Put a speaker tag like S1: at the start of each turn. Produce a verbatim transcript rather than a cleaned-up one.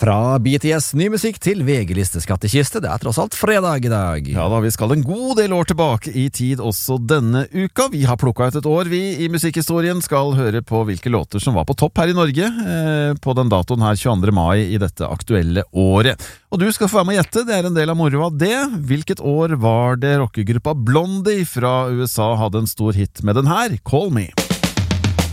S1: Fra B T S ny musikk til V G-listeskattekiste, det er tross alt fredag i dag.
S2: Ja da, vi skal en god del år tilbake i tid også denne uka. Vi har plukket ut et år vi i musikkhistorien skal høre på hvilke låter som var på topp her i Norge eh, på den datoen her tjueandre mai i dette aktuelle året. Og du skal få være med å gjette, det er en del av moro av det. Hvilket år var det rockegruppa Blondie fra U S A hadde en stor hit med den her, Call Me?